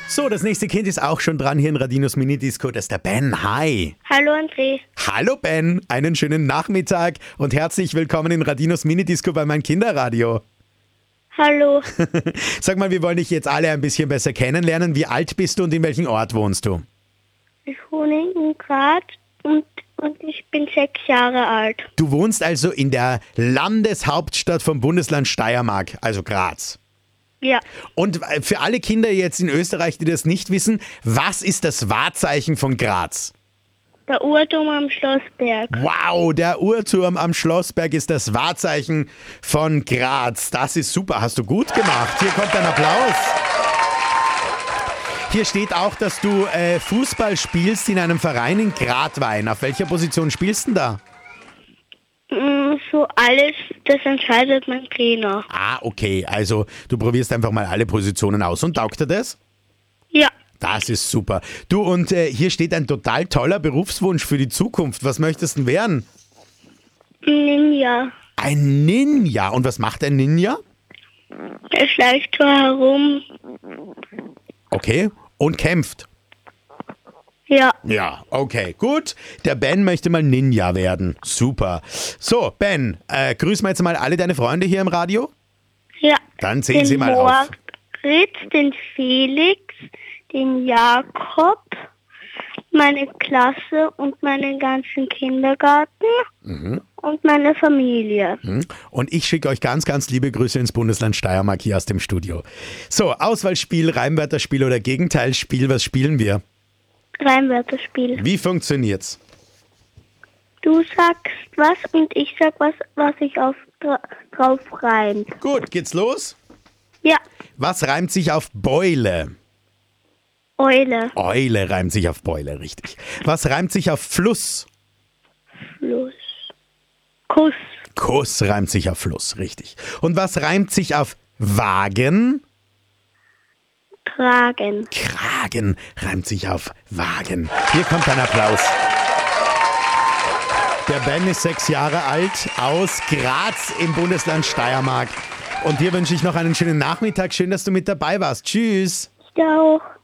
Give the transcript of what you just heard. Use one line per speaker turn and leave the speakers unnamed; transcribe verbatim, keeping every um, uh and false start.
So, das nächste Kind ist auch schon dran hier in Radinos Minidisco. Das ist der Ben. Hi.
Hallo André.
Hallo Ben, einen schönen Nachmittag und herzlich willkommen in Radinos Minidisco bei meinem Kinderradio.
Hallo.
Sag mal, wir wollen dich jetzt alle ein bisschen besser kennenlernen. Wie alt bist du und in welchem Ort wohnst du?
Ich wohne in Graz und, und ich bin sechs Jahre alt.
Du wohnst also in der Landeshauptstadt vom Bundesland Steiermark, also Graz.
Ja.
Und für alle Kinder jetzt in Österreich, die das nicht wissen, was ist das Wahrzeichen von Graz?
Der Uhrturm am Schlossberg.
Wow, der Uhrturm am Schlossberg ist das Wahrzeichen von Graz. Das ist super, hast du gut gemacht. Hier kommt ein Applaus. Hier steht auch, dass du äh, Fußball spielst in einem Verein in Gratwein. Auf welcher Position spielst du denn da?
So alles, das entscheidet mein Trainer.
Ah, okay. Also du probierst einfach mal alle Positionen aus. Und taugt dir das?
Ja.
Das ist super. Du, und äh, hier steht ein total toller Berufswunsch für die Zukunft. Was möchtest du denn werden?
Ninja.
Ein Ninja. Und was macht ein Ninja?
Er schleicht so herum.
Okay. Und kämpft.
Ja.
Ja, okay, gut. Der Ben möchte mal Ninja werden. Super. So, Ben, äh, grüßen wir jetzt mal alle deine Freunde hier im Radio?
Ja.
Dann zählen
den
sie mal auf.
Moritz, den Felix, den Jakob, meine Klasse und meinen ganzen Kindergarten
Mhm.
und meine Familie.
Und ich schicke euch ganz, ganz liebe Grüße ins Bundesland Steiermark hier aus dem Studio. So, Auswahlspiel, Reimwörterspiel oder Gegenteilsspiel, was spielen wir?
Reimwörterspiel.
Wie funktioniert's?
Du sagst was und ich sag was, was sich auf, dra drauf reimt.
Gut, geht's los?
Ja.
Was reimt sich auf Beule?
Eule.
Eule reimt sich auf Beule, richtig. Was reimt sich auf Fluss?
Fluss. Kuss.
Kuss reimt sich auf Fluss, richtig. Und was reimt sich auf Wagen?
Tragen.
Kragen reimt sich auf Wagen. Hier kommt ein Applaus. Der Ben ist sechs Jahre alt, aus Graz im Bundesland Steiermark. Und dir wünsche ich noch einen schönen Nachmittag. Schön, dass du mit dabei warst. Tschüss.
Ich auch.